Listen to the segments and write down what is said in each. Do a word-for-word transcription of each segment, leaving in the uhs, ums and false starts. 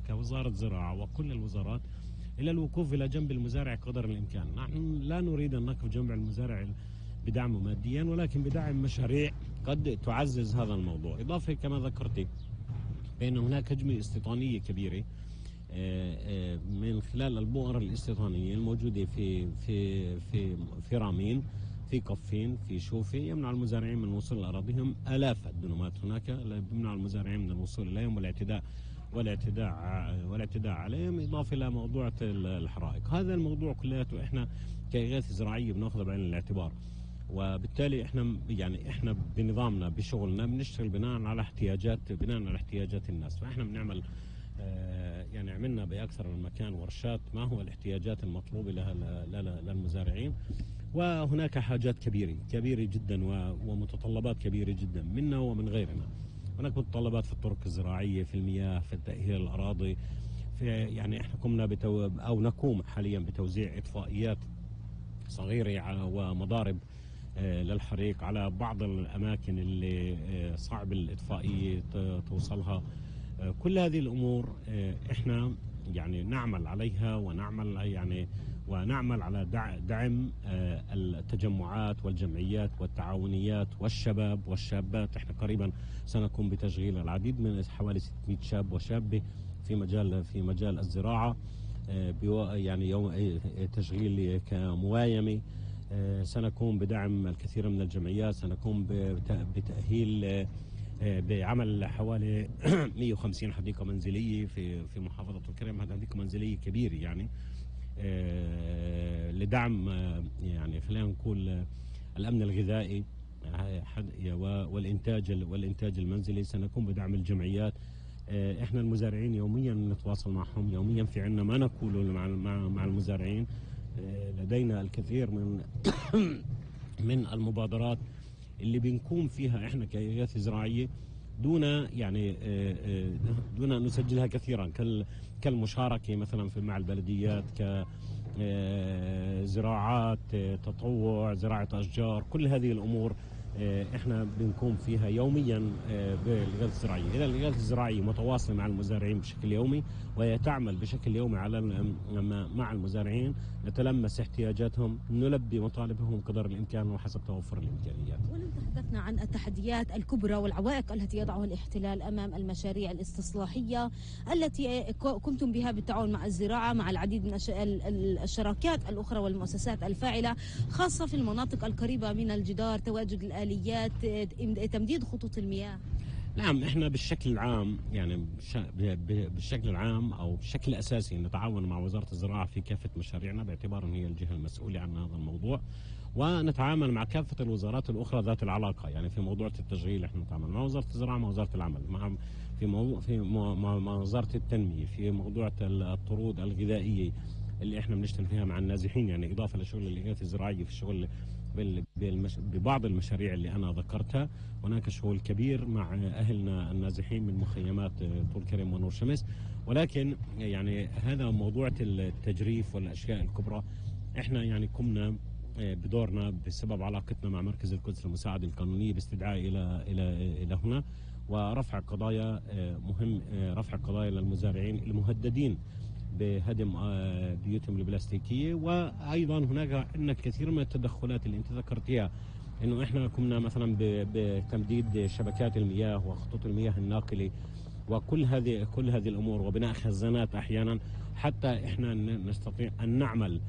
كوزارة زراعة وكل الوزارات إلى الوقوف إلى جنب المزارع قدر الإمكان. نحن لا نريد أن نقف جنب المزارع بدعمه ماديا، ولكن بدعم مشاريع قد تعزز هذا الموضوع. إضافة كما ذكرت بأن هناك هجمة استيطانية كبيرة من خلال البؤر الاستيطانية الموجودة في في في في رامين، في قفين، في شوفي، يمنع المزارعين من الوصول لأراضيهم. آلاف الدنومات هناك يمنع المزارعين من الوصول إليهم والاعتداء والاعتداء والاعتداء عليهم، إضافة إلى موضوع الحرائق. هذا الموضوع كلياته إحنا كإغاثة زراعية بناخذه بعين الاعتبار، وبالتالي احنا يعني احنا بنظامنا بشغلنا بنشتغل بناء على احتياجات بناء على احتياجات الناس. فاحنا بنعمل اه يعني عملنا باكثر من مكان ورشات ما هو الاحتياجات المطلوبه لها للمزارعين، وهناك حاجات كبيره كبيره جدا ومتطلبات كبيره جدا منا ومن غيرنا. هناك متطلبات في الطرق الزراعيه، في المياه، في تاهيل الاراضي، في يعني احنا قمنا بتو او نقوم حاليا بتوزيع اطفائيات صغيره ومضارب للحريق على بعض الأماكن اللي صعب الإطفائية توصلها. كل هذه الأمور إحنا يعني نعمل عليها ونعمل يعني ونعمل على دعم التجمعات والجمعيات والتعاونيات والشباب والشابات. إحنا قريبا سنقوم بتشغيل العديد من حوالي ستمئة شاب وشابة في مجال في مجال الزراعة، يعني يوم تشغيل كموايمة. سنقوم بدعم الكثير من الجمعيات، سنقوم بتأهيل بعمل حوالي مئة وخمسين حديقة منزلية في في محافظة الكرم. هذه حديقة منزلية كبيرة يعني لدعم يعني خلينا نقول الأمن الغذائي والإنتاج والإنتاج المنزلي. سنقوم بدعم الجمعيات. احنا المزارعين يوميا نتواصل معهم، يوميا في عندنا ما نقوله مع مع المزارعين. لدينا الكثير من من المبادرات اللي بنقوم فيها احنا كإغاثة زراعية دون يعني دون ان نسجلها كثيرا، كالمشاركة مثلا في مع البلديات، كزراعات تطوع، زراعة أشجار. كل هذه الأمور احنا بنقوم فيها يوميا بالإغاثة الزراعية. إذا الإغاثة الزراعية متواصلة مع المزارعين بشكل يومي، وهي تعمل بشكل يومي على مع المزارعين، نتلمس احتياجاتهم، نلبي مطالبهم قدر الإمكان وحسب توفر الإمكانيات. ولن تحدثنا عن التحديات الكبرى والعوائق التي يضعها الاحتلال أمام المشاريع الاستصلاحية التي قمتم بها بالتعاون مع الزراعة، مع العديد من الشراكات الأخرى والمؤسسات الفاعلة، خاصة في المناطق القريبة من الجدار، تواجد الآليات، تمديد خطوط المياه. نعم، احنا بالشكل العام يعني بالشكل العام او بشكل اساسي نتعاون مع وزارة الزراعة في كافة مشاريعنا، باعتبار ان هي الجهة المسؤولة عن هذا الموضوع، ونتعامل مع كافة الوزارات الاخرى ذات العلاقة. يعني في موضوع التشغيل احنا نتعامل مع وزارة الزراعة، مع وزارة العمل، مع في موضوع في مع وزارة التنمية، في موضوع الطرود الغذائية اللي احنا بنشتغل فيها مع النازحين، يعني اضافة لشغل الإغاثة الزراعية في الشغل ببعض المشاريع اللي أنا ذكرتها. هناك شغل كبير مع أهلنا النازحين من مخيمات طول كرم ونور شمس. ولكن يعني هذا موضوع التجريف والأشياء الكبرى احنا يعني قمنا بدورنا بسبب علاقتنا مع مركز القدس للمساعدة القانونية باستدعاء إلى إلى إلى هنا، ورفع قضايا مهم، رفع قضايا للمزارعين المهددين بهدم بيوتهم البلاستيكيه. وايضا هناك عندنا كثير من التدخلات اللي انت ذكرتيها، انه احنا قمنا مثلا بتمديد شبكات المياه وخطوط المياه الناقله وكل هذه كل هذه الامور، وبناء خزانات احيانا، حتى احنا نستطيع ان نعمل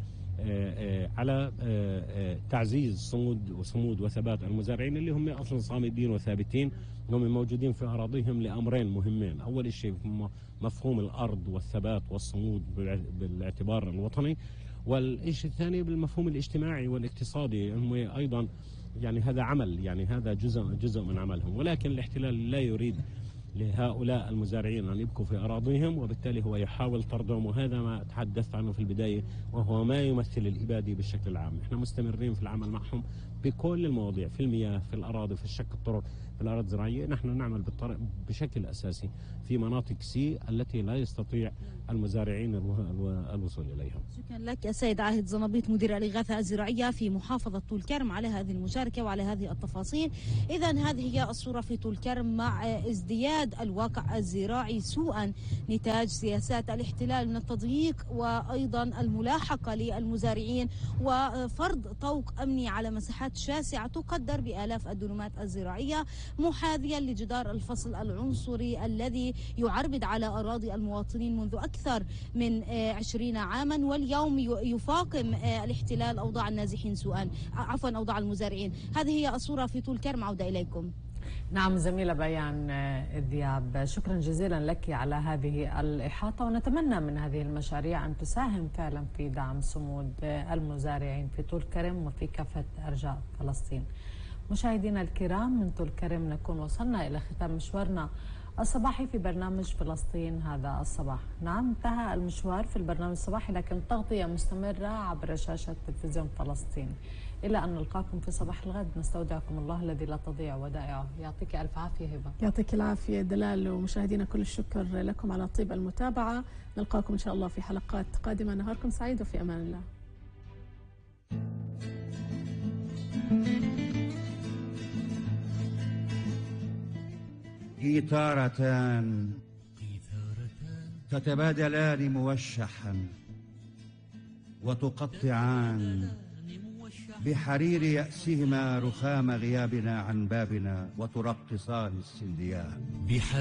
على تعزيز صمود وصمود وثبات المزارعين اللي هم اصلا صامدين وثابتين، هم موجودين في اراضيهم لامرين مهمين. اول شيء مفهوم الارض والثبات والصمود بالاعتبار الوطني، والشيء الثاني بالمفهوم الاجتماعي والاقتصادي، هم ايضا يعني هذا عمل، يعني هذا جزء جزء من عملهم. ولكن الاحتلال لا يريد لهؤلاء المزارعين أن يبقوا في أراضيهم، وبالتالي هو يحاول طردهم، وهذا ما تحدثت عنه في البداية، وهو ما يمثل الإبادة بالشكل العام. احنا مستمرين في العمل معهم بكل المواضيع، في المياه، في الأراضي، في شق الطرق، في الأراضي الزراعية. نحن نعمل بالطرق بشكل أساسي في مناطق سي التي لا يستطيع المزارعين الوصول إليها. شكرا لك السيد عاهد زنبيط مدير الإغاثة الزراعية في محافظة طول كرم على هذه المشاركة وعلى هذه التفاصيل. إذا هذه هي الصورة في طول كرم مع ازدياد الواقع الزراعي سوءا نتاج سياسات الاحتلال من التضييق وأيضا الملاحقة للمزارعين وفرض طوق أمني على مساحات شاسعة تقدر بآلاف الدنومات الزراعية محاذيا لجدار الفصل العنصري الذي يعربد على أراضي المواطنين منذ أكثر من عشرين عاما، واليوم يفاقم الاحتلال أوضاع النازحين سوءا عفوا أوضاع المزارعين. هذه هي الصورة في طول كرم. عودة إليكم. نعم زميلة بيان الذياب، شكرا جزيلا لك على هذه الإحاطة، ونتمنى من هذه المشاريع أن تساهم فعلا في دعم صمود المزارعين في طول كرم وفي كافة أرجاء فلسطين. مشاهدينا الكرام، من طول كرم نكون وصلنا إلى ختام مشوارنا الصباحي في برنامج فلسطين هذا الصباح. نعم انتهى المشوار في البرنامج الصباحي، لكن التغطية مستمرة عبر شاشة تلفزيون فلسطين. إلى أن نلقاكم في صباح الغد، نستودعكم الله الذي لا تضيع ودائعه. يعطيك ألف عافية هبة. يعطيك العافية دلال، ومشاهدينا كل الشكر لكم على طيب المتابعة. نلقاكم إن شاء الله في حلقات قادمة. نهاركم سعيد وفي أمان الله. قيثارتان تتبادلان موشحا وتقطعان بحرير يأسهما رخام غيابنا عن بابنا وترقصان السنديان.